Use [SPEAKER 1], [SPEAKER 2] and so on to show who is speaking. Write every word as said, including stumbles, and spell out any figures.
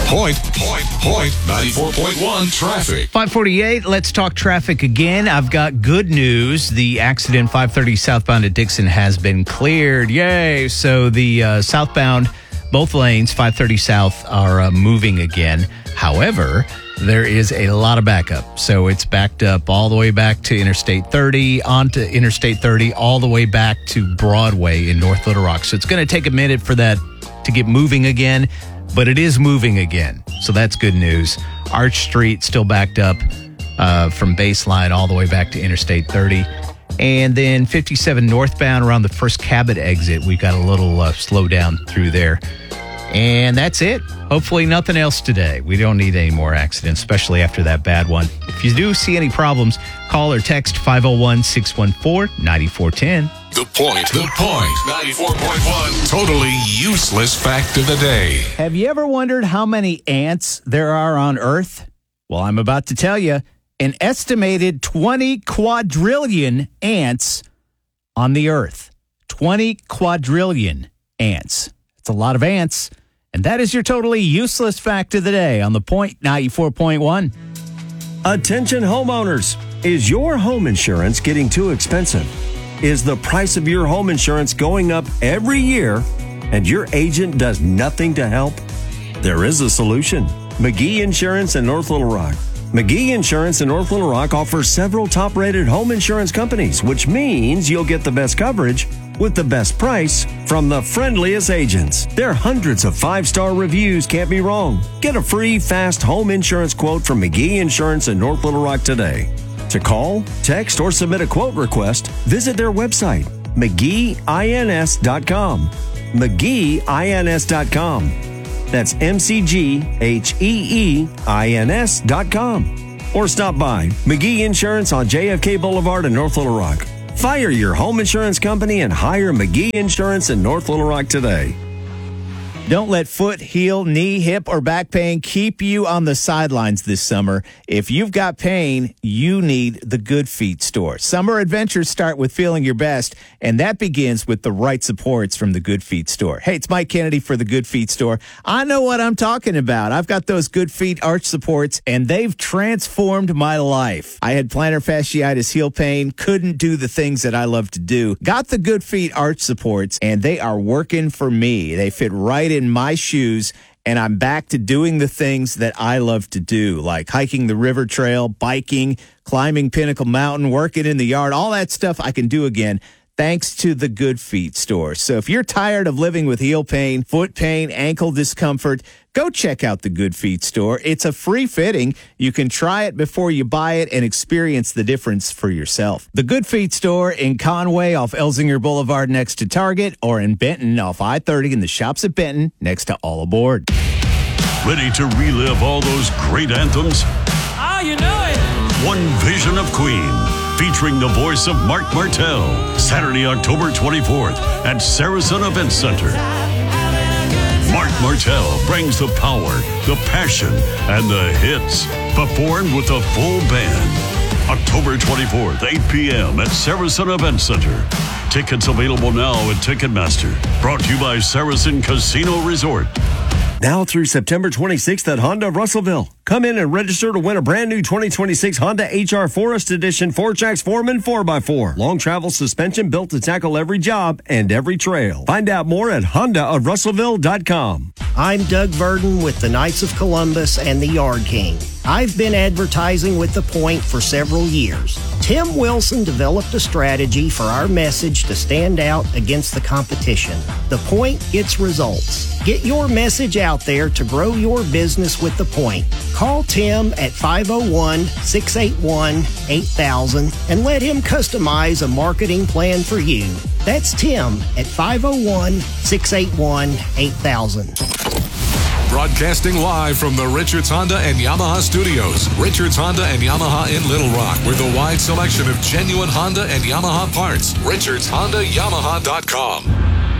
[SPEAKER 1] Point, point, point, ninety-four point one traffic.
[SPEAKER 2] five forty-eight, let's talk traffic again. I've got good news. The accident five thirty southbound at Dixon has been cleared. Yay. So the uh, southbound, both lanes, five thirty south, are uh, moving again. However, there is a lot of backup. So it's backed up all the way back to Interstate thirty, onto Interstate thirty, all the way back to Broadway in North Little Rock. So it's going to take a minute for that to get moving again, but it is moving again. So that's good news. Arch Street still backed up uh, from Baseline all the way back to Interstate thirty. And then fifty-seven northbound around the First Cabot exit, we've got a little uh, slowdown through there. And that's it. Hopefully nothing else today. We don't need any more accidents, especially after that bad one. If you do see any problems, call or text five oh one, six one four, nine four one zero.
[SPEAKER 1] The Point, The Point, ninety-four point one, totally useless fact of the day.
[SPEAKER 2] Have you ever wondered how many ants there are on Earth? Well, I'm about to tell you. An estimated twenty quadrillion ants on the Earth. twenty quadrillion ants. It's a lot of ants. And that is your totally useless fact of the day on The Point ninety-four point one.
[SPEAKER 3] Attention homeowners. Is your home insurance getting too expensive? Is the price of your home insurance going up every year and your agent does nothing to help? There is a solution. McGee Insurance in North Little Rock. McGee Insurance in North Little Rock offers several top-rated home insurance companies, which means you'll get the best coverage with the best price from the friendliest agents. Their hundreds of five-star reviews can't be wrong. Get a free, fast home insurance quote from McGee Insurance in North Little Rock today. To call, text, or submit a quote request, visit their website, McGee Ins dot com. McGee Ins dot com. That's M C G H E E I N S dot com. Or stop by McGee Insurance on J F K Boulevard in North Little Rock. Fire your home insurance company and hire McGee Insurance in North Little Rock today.
[SPEAKER 2] Don't let foot, heel, knee, hip, or back pain keep you on the sidelines this summer. If you've got pain, you need the Good Feet store. Summer adventures start with feeling your best, and that begins with the right supports from the Good Feet store. Hey, it's Mike Kennedy for the Good Feet store. I know what I'm talking about. I've got those Good Feet arch supports, and they've transformed my life. I had plantar fasciitis, heel pain, couldn't do the things that I love to do. Got the Good Feet arch supports, and they are working for me. They fit right in in my shoes, and I'm back to doing the things that I love to do, like hiking the river trail, biking, climbing Pinnacle Mountain, working in the yard, all that stuff I can do again thanks to the Good Feet store. So if you're tired of living with heel pain, foot pain, ankle discomfort, go check out the Good Feet store. It's a free fitting. You can try it before you buy it and experience the difference for yourself. The Good Feet store in Conway off Elsinger Boulevard next to Target, or in Benton off I thirty in the shops at Benton next to All Aboard.
[SPEAKER 4] Ready to relive all those great anthems?
[SPEAKER 5] Oh, you know it.
[SPEAKER 4] One Vision of Queen, featuring the voice of Mark Martell, Saturday, October twenty-fourth at Saracen Event Center. Mark Martell brings the power, the passion, and the hits, performed with a full band. October twenty-fourth, eight p.m. at Saracen Event Center. Tickets available now at Ticketmaster. Brought to you by Saracen Casino Resort.
[SPEAKER 3] Now through September twenty-sixth at Honda of Russellville. Come in and register to win a brand new twenty twenty-six Honda H R Forest Edition four-Jax Foreman four by four. Long travel suspension built to tackle every job and every trail. Find out more at honda of russellville dot com.
[SPEAKER 6] I'm Doug Verdon with the Knights of Columbus and the Yard King. I've been advertising with The Point for several years. Tim Wilson developed a strategy for our message to stand out against the competition. The Point gets results. Get your message out there to grow your business with The Point. Call Tim at five oh one, six eight one, eight thousand and let him customize a marketing plan for you. That's Tim at five oh one, six eight one, eight thousand.
[SPEAKER 1] Broadcasting live from the Richards Honda and Yamaha studios. Richards Honda and Yamaha in Little Rock, with a wide selection of genuine Honda and Yamaha parts. Richards Honda Yamaha dot com.